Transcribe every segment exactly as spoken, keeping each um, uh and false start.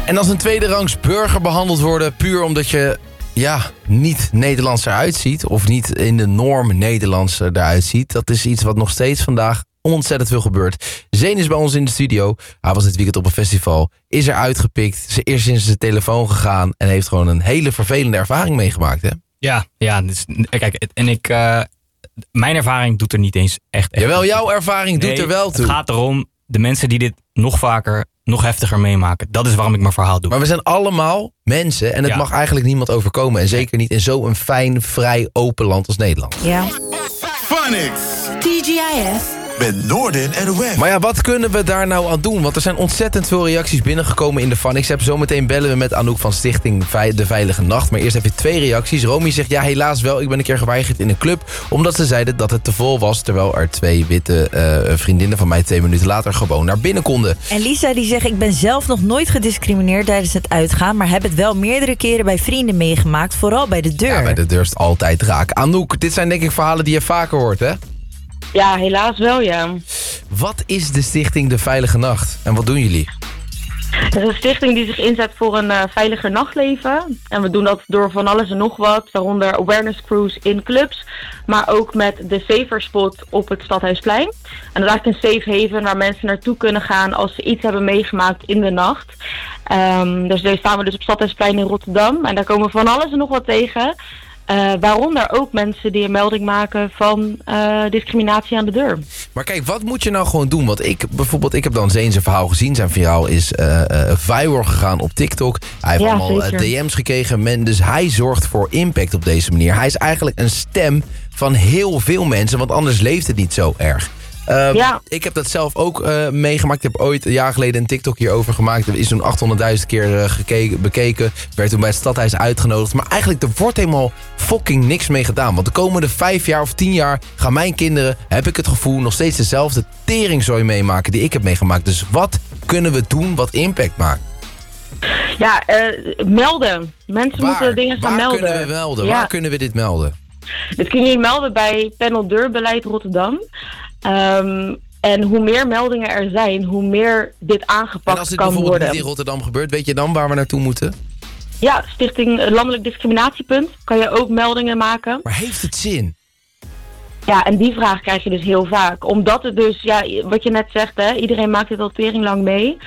En als een tweede rangs burger behandeld worden puur omdat je ja, niet Nederlands eruit ziet of niet in de norm Nederlands eruit ziet, dat is iets wat nog steeds vandaag ontzettend veel gebeurt. Zeen is bij ons in de studio. Hij was dit weekend op een festival. Is er uitgepikt. Ze is eerst in zijn telefoon gegaan en heeft gewoon een hele vervelende ervaring meegemaakt, hè? Ja, ja. Dus, kijk, en ik, uh, mijn ervaring doet er niet eens echt. echt Jawel, jouw ervaring nee, doet er wel toe. Het gaat erom, de mensen die dit nog vaker, nog heftiger meemaken. Dat is waarom ik mijn verhaal doe. Maar we zijn allemaal mensen en het ja. mag eigenlijk niemand overkomen. En zeker niet in zo'n fijn, vrij, open land als Nederland. Ja. Funix. T G I F. Met Noorden en Web. Maar ja, wat kunnen we daar nou aan doen? Want er zijn ontzettend veel reacties binnengekomen in de Funix. Zometeen bellen we met Anouk van Stichting De Veilige Nacht. Maar eerst even twee reacties. Romy zegt, ja helaas wel, ik ben een keer geweigerd in een club. Omdat ze zeiden dat het te vol was. Terwijl er twee witte uh, vriendinnen van mij twee minuten later gewoon naar binnen konden. En Lisa die zegt, ik ben zelf nog nooit gediscrimineerd tijdens het uitgaan. Maar heb het wel meerdere keren bij vrienden meegemaakt. Vooral bij de deur. Ja, bij de deur is het altijd raak. Anouk, dit zijn denk ik verhalen die je vaker hoort, hè? Ja, helaas wel, ja. Wat is de Stichting De Veilige Nacht? En wat doen jullie? Het is een stichting die zich inzet voor een uh, veiliger nachtleven. En we doen dat door van alles en nog wat. Waaronder awareness crews in clubs. Maar ook met de Safer Spot op het Stadhuisplein. En dat is eigenlijk een safe haven waar mensen naartoe kunnen gaan als ze iets hebben meegemaakt in de nacht. Um, dus daar staan we dus op Stadhuisplein in Rotterdam. En daar komen van alles en nog wat tegen. Uh, waaronder ook mensen die een melding maken van uh, discriminatie aan de deur. Maar kijk, wat moet je nou gewoon doen? Want ik bijvoorbeeld, ik heb dan Zeen zijn verhaal gezien. Zijn verhaal is uh, uh, viral gegaan op TikTok. Hij heeft ja, allemaal uh, D M's gekregen. Men, dus hij zorgt voor impact op deze manier. Hij is eigenlijk een stem van heel veel mensen. Want anders leeft het niet zo erg. Uh, ja. Ik heb dat zelf ook uh, meegemaakt. Ik heb ooit een jaar geleden een TikTok hierover gemaakt. Er is toen achthonderdduizend keer uh, gekeken, bekeken. Werd toen bij het stadhuis uitgenodigd. Maar eigenlijk, er wordt helemaal fucking niks mee gedaan. Want de komende vijf jaar of tien jaar gaan mijn kinderen, heb ik het gevoel, nog steeds dezelfde teringzooi meemaken die ik heb meegemaakt. Dus wat kunnen we doen wat impact maakt? Ja, uh, melden. Mensen waar, moeten dingen gaan waar melden. Waar kunnen we melden? Ja. Waar kunnen we dit melden? Dit kun je melden bij Panel Deurbeleid Rotterdam. Um, en hoe meer meldingen er zijn, hoe meer dit aangepakt kan worden. En als dit bijvoorbeeld worden. niet in Rotterdam gebeurt, weet je dan waar we naartoe moeten? Ja, Stichting Landelijk Discriminatiepunt kan je ook meldingen maken. Maar heeft het zin? Ja, en die vraag krijg je dus heel vaak. Omdat het dus, ja, wat je net zegt, hè, iedereen maakt dit al tering lang mee.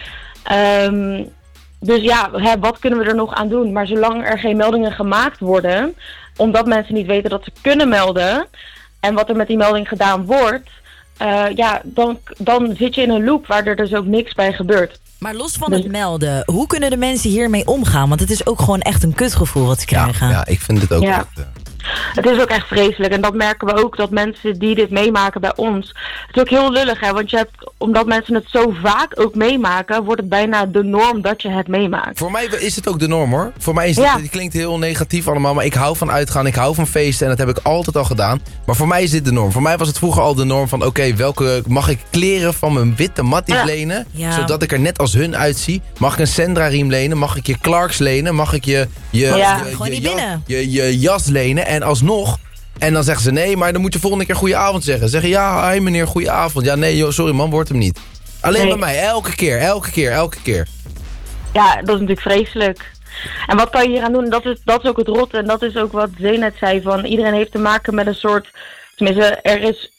Um, dus ja, hè, wat kunnen we er nog aan doen? Maar zolang er geen meldingen gemaakt worden, omdat mensen niet weten dat ze kunnen melden, en wat er met die melding gedaan wordt, Uh, ja, dan, dan zit je in een loop waar er dus ook niks bij gebeurt. Maar los van het melden, hoe kunnen de mensen hiermee omgaan? Want het is ook gewoon echt een kutgevoel wat ze krijgen. Ja, ja ik vind het ook ja. echt... Uh... Het is ook echt vreselijk. En dat merken we ook, dat mensen die dit meemaken bij ons. Het is ook heel lullig, hè. Want je hebt, omdat mensen het zo vaak ook meemaken, wordt het bijna de norm dat je het meemaakt. Voor mij is het ook de norm, hoor. Voor mij is het, ja. het klinkt heel negatief allemaal, maar ik hou van uitgaan, ik hou van feesten en dat heb ik altijd al gedaan. Maar voor mij is dit de norm. Voor mij was het vroeger al de norm van, oké, okay, welke mag ik kleren van mijn witte matties ja. lenen, ja. zodat ik er net als hun uitzie. Mag ik een Sandra riem lenen? Mag ik je Clarks lenen? Mag ik je je, ja. je, Gewoon je, niet je, je, je jas lenen? En alsnog, en dan zeggen ze nee, maar dan moet je volgende keer goeie avond zeggen. Zeggen ja, hi meneer, goeie avond. Ja, nee, joh, sorry man, wordt hem niet. Alleen nee. bij mij, elke keer, elke keer, elke keer. Ja, dat is natuurlijk vreselijk. En wat kan je hier aan doen? Dat is, dat is ook het rotte. En dat is ook wat Zee net zei. Van, iedereen heeft te maken met een soort... Tenminste, er is